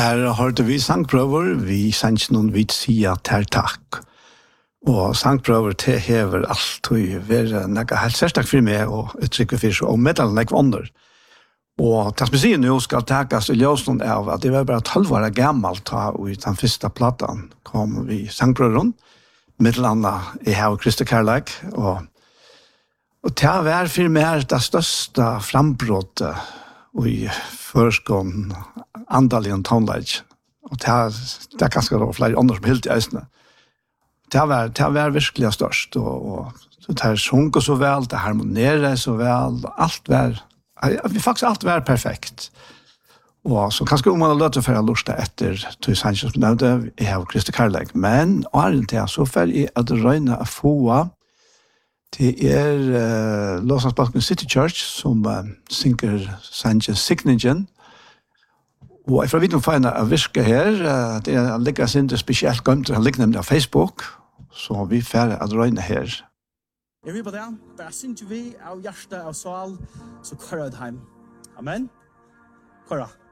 Her hørte vi sangprøver, vi sang noen vidt sida til takk. Og sangprøver til hever alt, og være noe helt sérstakk for meg, og uttrykker for seg, og meddelen ikke under. Og det som sier nå skal takkes i løsningen av at det var bare 12 år gammelt da, og i den første platan kom vi sangprøveren, meddelene i Hav Kristi Kærleik, og det var for meg det største frambrottet i førskånd andaligen tonelage. Og det ganske da flere andre som helt i eisene. Det var virkelig størst, og det sjunger så vel, det harmonerer så vel, alt var perfekt. Og så kanskje man har løtt å føre lust etter Tøy Sanchez som nevnte, jeg har Kristi Kærleik, men åren til så fer jeg at røyne å få til Låsansbalken City Church som synger Sanchez Signingen. Og jeg får vite om feina å virke her, det ligger sin det spesielt gømt, han ligger nemlig av Facebook, så vi får at røyne her. Jeg vil på det, bare synes vi av hjerte og sal, så kører det hjem. Amen. Kører.